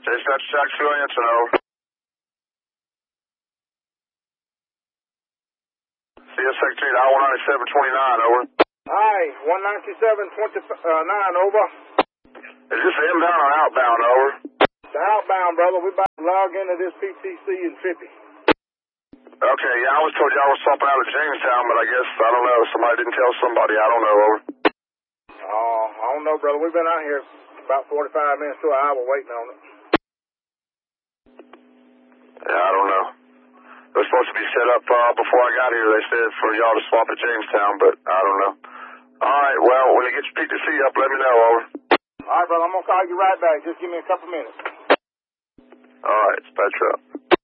Dispatch Jacksonville, answer, over. CS Secretary, I-197-29, over. Hi, 197-29, over. Is this inbound or outbound, over? The outbound, brother. We're about to log into this PTC in 50. Okay, yeah, I was told y'all was swapping out at Jamestown, but I guess, I don't know, somebody didn't tell somebody, I don't know, over. I don't know, brother. We've been out here about 45 minutes to an hour waiting on it. Yeah, I don't know. It was supposed to be set up before I got here, they said, for y'all to swap at Jamestown, but I don't know. Alright, well, when you get your PTC up, let me know, over. Alright, brother, I'm going to call you right back. Just give me a couple minutes. Alright, dispatch up.